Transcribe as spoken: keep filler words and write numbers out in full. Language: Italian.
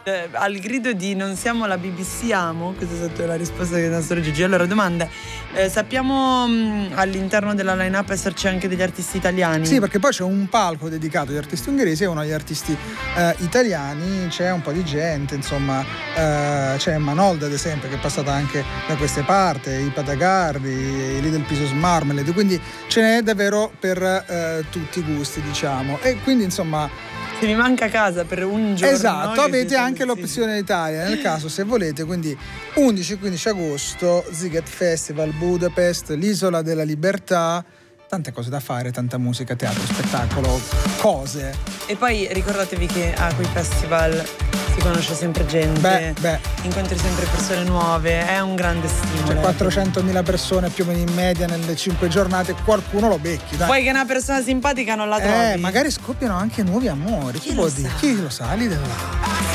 Eh, al grido di non siamo la B B C amo, questa è stata la risposta del nostro Gigi. Allora, domanda, eh, sappiamo mh, all'interno della line-up esserci anche degli artisti italiani? Sì, perché poi c'è un palco dedicato agli artisti ungheresi e uno agli artisti eh, italiani, c'è un po' di gente, insomma, eh, c'è Manolda ad esempio che è passata anche da queste parti, i Padagarri, i Little Pieces Marmalade, quindi ce n'è davvero per eh, tutti i gusti, diciamo, e quindi insomma... Se vi manca casa per un giorno, esatto, avete anche così. l'opzione Italia nel caso se volete, quindi undici e quindici agosto Sziget Festival Budapest, l'isola della libertà, tante cose da fare, tanta musica, teatro, spettacolo, cose. E poi ricordatevi che a quei festival si conosce sempre gente, beh, beh. incontri sempre persone nuove, è un grande stimolo. C'è quattrocentomila persone più o meno in media nelle cinque giornate, qualcuno lo becchi, dai. Poi che una persona simpatica non la trovi. Eh, magari scoppiano anche nuovi amori, chi, chi può dire? Chi lo sa, lì della...